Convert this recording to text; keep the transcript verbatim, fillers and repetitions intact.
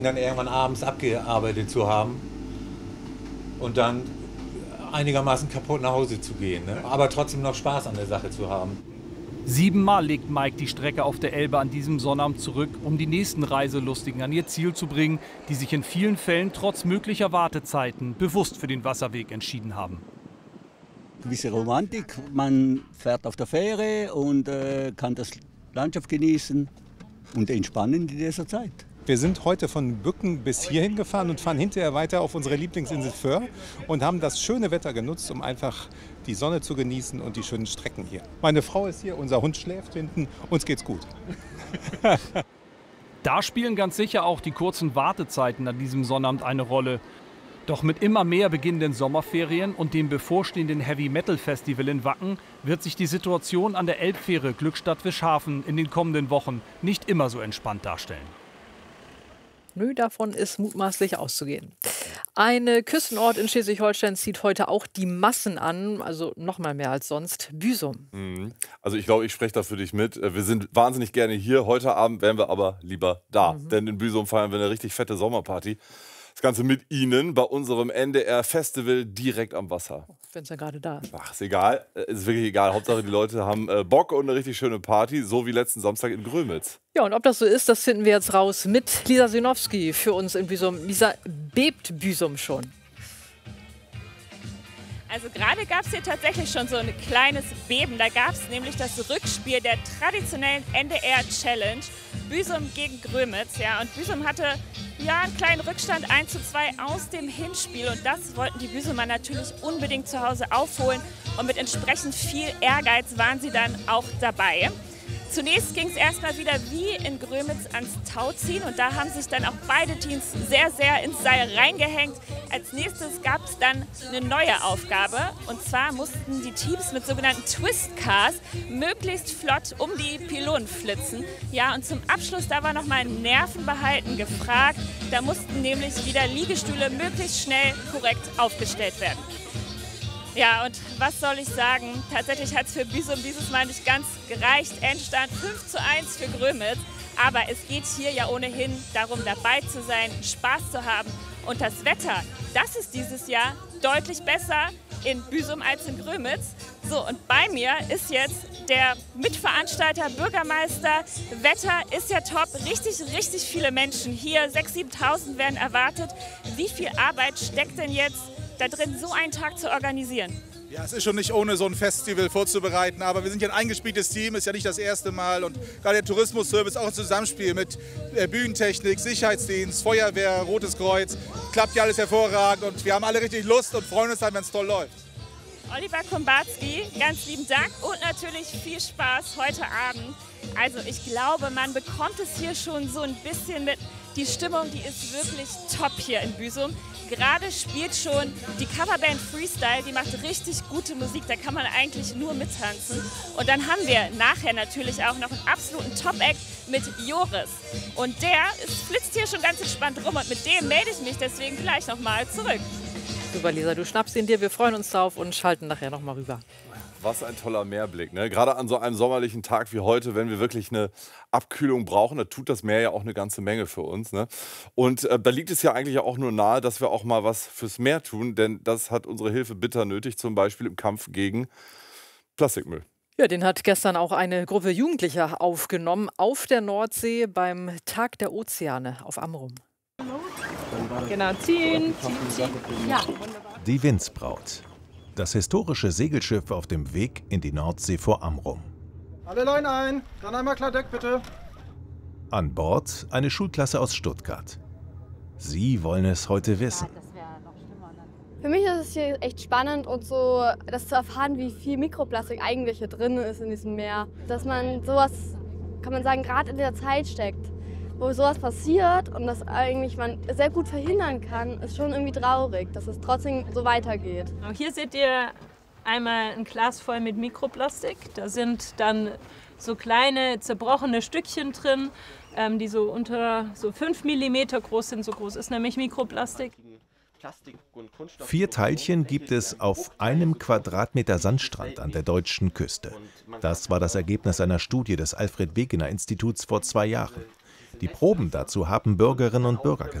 Dann irgendwann abends abgearbeitet zu haben und dann einigermaßen kaputt nach Hause zu gehen, ne? Aber trotzdem noch Spaß an der Sache zu haben. Siebenmal legt Mike die Strecke auf der Elbe an diesem Sonnabend zurück, um die nächsten Reiselustigen an ihr Ziel zu bringen, die sich in vielen Fällen trotz möglicher Wartezeiten bewusst für den Wasserweg entschieden haben. Gewisse Romantik, man fährt auf der Fähre und äh, kann das Landschaft genießen und entspannen in dieser Zeit. Wir sind heute von Bücken bis hierhin gefahren und fahren hinterher weiter auf unsere Lieblingsinsel Föhr und haben das schöne Wetter genutzt, um einfach die Sonne zu genießen und die schönen Strecken hier. Meine Frau ist hier, unser Hund schläft hinten, uns geht's gut. Da spielen ganz sicher auch die kurzen Wartezeiten an diesem Sonnabend eine Rolle. Doch mit immer mehr beginnenden Sommerferien und dem bevorstehenden Heavy-Metal-Festival in Wacken wird sich die Situation an der Elbfähre Glückstadt-Wischhafen in den kommenden Wochen nicht immer so entspannt darstellen. Nö, davon ist mutmaßlich auszugehen. Ein Küstenort in Schleswig-Holstein zieht heute auch die Massen an, also noch mal mehr als sonst, Büsum. Mhm. Also ich glaube, ich spreche da für dich mit. Wir sind wahnsinnig gerne hier. Heute Abend wären wir aber lieber da, mhm. denn in Büsum feiern wir eine richtig fette Sommerparty. Das Ganze mit Ihnen bei unserem N D R-Festival direkt am Wasser. Wenn es ja gerade da ist. Ach, ist egal. Ist wirklich egal. Hauptsache, die Leute haben äh, Bock und eine richtig schöne Party, so wie letzten Samstag in Grömitz. Ja, und ob das so ist, das finden wir jetzt raus mit Lisa Sinowski für uns in Büsum. Lisa, bebt Büsum schon? Also gerade gab es hier tatsächlich schon so ein kleines Beben. Da gab es nämlich das Rückspiel der traditionellen N D R-Challenge Büsum gegen Grömitz. Ja, und Büsum hatte ja einen kleinen Rückstand eins zu zwei aus dem Hinspiel. Und das wollten die Büsumer natürlich unbedingt zu Hause aufholen. Und mit entsprechend viel Ehrgeiz waren sie dann auch dabei. Zunächst ging es erstmal wieder wie in Grömitz ans Tauziehen und da haben sich dann auch beide Teams sehr, sehr ins Seil reingehängt. Als nächstes gab es dann eine neue Aufgabe und zwar mussten die Teams mit sogenannten Twist-Cars möglichst flott um die Pylonen flitzen. Ja, und zum Abschluss, da war nochmal Nervenbehalten gefragt. Da mussten nämlich wieder Liegestühle möglichst schnell korrekt aufgestellt werden. Ja, und was soll ich sagen? Tatsächlich hat es für Büsum dieses Mal nicht ganz gereicht. Endstand fünf zu eins für Grömitz. Aber es geht hier ja ohnehin darum, dabei zu sein, Spaß zu haben. Und das Wetter, das ist dieses Jahr deutlich besser in Büsum als in Grömitz. So, und bei mir ist jetzt der Mitveranstalter, Bürgermeister. Wetter ist ja top, richtig, richtig viele Menschen hier. sechstausend, siebentausend werden erwartet. Wie viel Arbeit steckt denn jetzt da drin, so einen Tag zu organisieren? Ja, es ist schon nicht ohne so ein Festival vorzubereiten, aber wir sind ja ein eingespieltes Team, ist ja nicht das erste Mal und gerade der Tourismusservice, auch ein Zusammenspiel mit Bühnentechnik, Sicherheitsdienst, Feuerwehr, Rotes Kreuz, klappt ja alles hervorragend und wir haben alle richtig Lust und freuen uns dann, wenn es toll läuft. Oliver Kumbatski, ganz lieben Dank und natürlich viel Spaß heute Abend. Also ich glaube, man bekommt es hier schon so ein bisschen mit. Die Stimmung, die ist wirklich top hier in Büsum. Gerade spielt schon die Coverband Freestyle, die macht richtig gute Musik, da kann man eigentlich nur mittanzen. Und dann haben wir nachher natürlich auch noch einen absoluten Top-Act mit Joris. Und der ist, flitzt hier schon ganz entspannt rum und mit dem melde ich mich deswegen gleich nochmal zurück. Super, Lisa, du schnappst ihn dir, wir freuen uns drauf und schalten nachher nochmal rüber. Was ein toller Meerblick, ne? Gerade an so einem sommerlichen Tag wie heute, wenn wir wirklich eine Abkühlung brauchen, da tut das Meer ja auch eine ganze Menge für uns. Ne? Und äh, da liegt es ja eigentlich auch nur nahe, dass wir auch mal was fürs Meer tun, denn das hat unsere Hilfe bitter nötig, zum Beispiel im Kampf gegen Plastikmüll. Ja, den hat gestern auch eine Gruppe Jugendlicher aufgenommen auf der Nordsee beim Tag der Ozeane auf Amrum. Genau, ziehen, ziehen, ziehen. Ja. Die Windsbraut. Das historische Segelschiff auf dem Weg in die Nordsee vor Amrum. Alle Leute ein, dann einmal klar Deck bitte. An Bord eine Schulklasse aus Stuttgart. Sie wollen es heute wissen. Für mich ist es hier echt spannend und so, das zu erfahren, wie viel Mikroplastik eigentlich hier drin ist in diesem Meer. Dass man sowas, kann man sagen, gerade in der Zeit steckt, wo sowas passiert und das eigentlich man sehr gut verhindern kann, ist schon irgendwie traurig, dass es trotzdem so weitergeht. Hier seht ihr einmal ein Glas voll mit Mikroplastik. Da sind dann so kleine zerbrochene Stückchen drin, ähm, die so unter so fünf Millimeter groß sind. So groß ist nämlich Mikroplastik. Vier Teilchen gibt es auf einem Quadratmeter Sandstrand an der deutschen Küste. Das war das Ergebnis einer Studie des Alfred Wegener Instituts vor zwei Jahren. Die Proben dazu haben Bürgerinnen und Bürger